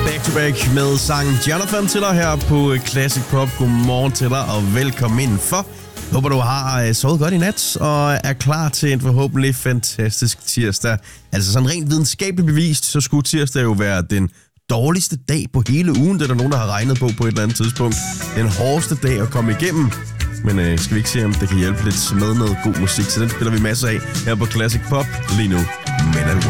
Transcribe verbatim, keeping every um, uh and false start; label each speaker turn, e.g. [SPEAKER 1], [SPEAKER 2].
[SPEAKER 1] Back to back med sangen Jonathan til dig her på Classic Pop. Godmorgen til dig og velkommen indenfor. Håber du har sovet godt i nat og er klar til en forhåbentlig fantastisk tirsdag. Altså sådan rent videnskabeligt bevist, så skulle tirsdag jo være den dårligste dag på hele ugen. Det er der nogen, der har regnet på på et eller andet tidspunkt. Den hårdeste dag at komme igennem. Men øh, skal vi ikke se, om det kan hjælpe lidt med noget god musik. Så den spiller vi masser af her på Classic Pop lige nu. Men